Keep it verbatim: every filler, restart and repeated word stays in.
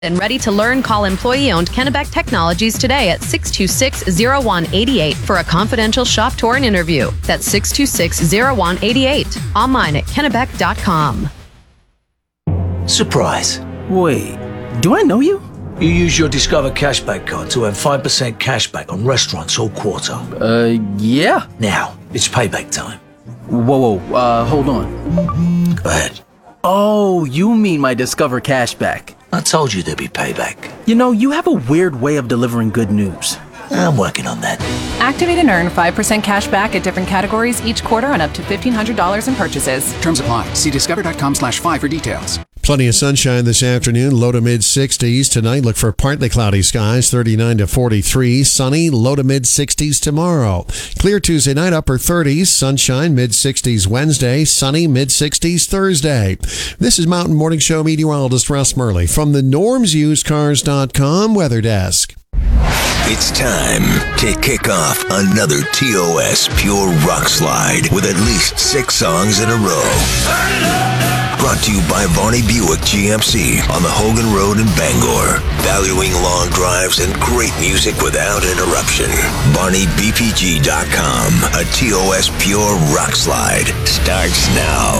And ready to learn? Call employee-owned Kennebec Technologies today at six two six, zero one eight eight for a confidential shop tour and interview. That's six two six, zero one eight eight. Online at kennebec dot com. Surprise. Wait, do I know you? You use your Discover Cashback card to earn five percent cashback on restaurants all quarter. Uh, yeah. Now, it's payback time. Whoa, whoa, uh, hold on. Go ahead. Oh, you mean my Discover Cashback. I told you there'd be payback. You know, you have a weird way of delivering good news. I'm working on that. Activate and earn five percent cash back at different categories each quarter on up to fifteen hundred dollars in purchases. Terms apply. See discover.com slash five for details. Plenty of sunshine this afternoon, low to mid sixties. Tonight, look for partly cloudy skies, thirty-nine to forty-three. Sunny, low to mid sixties tomorrow. Clear Tuesday night, upper thirties. Sunshine, mid sixties Wednesday. Sunny, mid sixties Thursday. This is Mountain Morning Show meteorologist Russ Murley from the norms used cars dot com weather desk. It's time to kick off another T O S Pure Rock Slide with at least six songs in a row. Brought to you by Varney Buick G M C on the Hogan Road in Bangor. Valuing long drives and great music without interruption. Varney B P G dot com. A T O S Pure Rock Slide starts now.